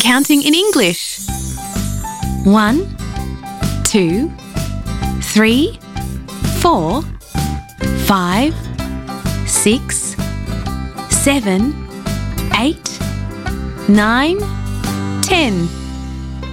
counting in English. 1, 2, 3, 4, 5, 6, 7, 8, 9, 10.